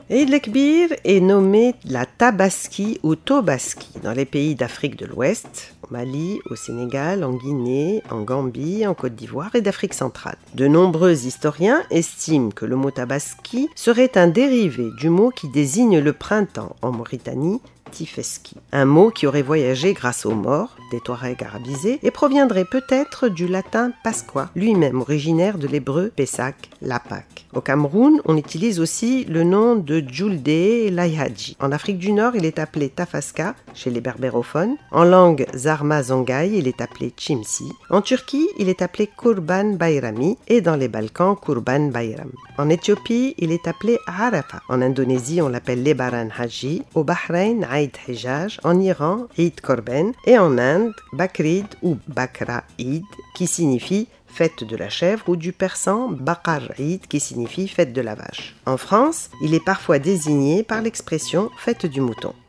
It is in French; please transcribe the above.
Eid el-Kbir est nommé la Tabaski ou Tobaski dans les pays d'Afrique de l'Ouest, au Mali, au Sénégal, en Guinée, en Gambie, en Côte d'Ivoire et d'Afrique centrale. De nombreux historiens estiment que le mot Tabaski serait un dérivé du mot qui désigne le printemps en Mauritanie, Tifeski, un mot qui aurait voyagé grâce aux morts, des Touaregs arabisés, et proviendrait peut-être du latin Pasqua, lui-même originaire de l'hébreu Pessac, la Pâque. Au Cameroun, on utilise aussi le nom de Djouldé Layhaji. En Afrique du Nord, il est appelé Tafaska, chez les berbérophones. En langue Zarma-Zangai, il est appelé Chimsi. En Turquie, il est appelé Kurban Bayrami, et dans les Balkans, Kurban Bayram. En Éthiopie, il est appelé Arafa. En Indonésie, on l'appelle Lebaran Haji. Au Bahreïn, Eid Hijaj, en Iran, Eid Korban, et en Inde, Bakrid ou Bakra Eid, qui signifie fête de la chèvre, ou du persan Bakar Eid, qui signifie fête de la vache. En France, il est parfois désigné par l'expression fête du mouton.